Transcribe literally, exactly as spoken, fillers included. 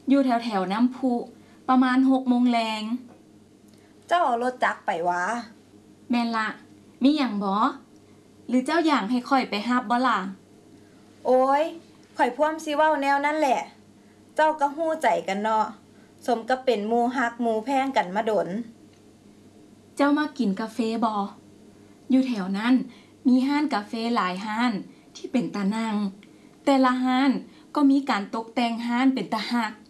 อยู่แถวแถวน้ำพุประมาณหกโมงแรงเจ้าเอารถจักรไปวะแม่นละมีอย่างบ่หรือเจ้าอย่างให้ค่อยไปฮับบ่ล่ะโอ้ยข่อยพ่วมสิเว้าแนวนั่นแหละเจ้าก็ฮู้ใจกันเนาะสมกับเป็นหมู่ฮักหมู่แพงกันมาดนเจ้ามากินกาแฟบ่อยู่แถวนั้นมีห้านกาแฟหลายห้านที่เป็นตานั่งแต่ละห้านก็มีการตกแต่งห้านเป็นตาฮัก